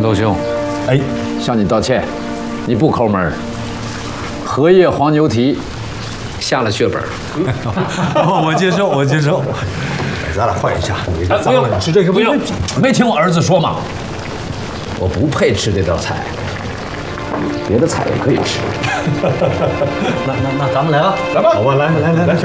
东斗兄， 哎， 向你道歉，你不抠门。荷叶黄牛蹄下了血本。 我接受，我接受。咱俩换一下，你脏了，你吃这个不用，没听我儿子说吗？我不配吃这道菜，别的菜也可以吃。 那咱们来吧，来吧，好吧，来。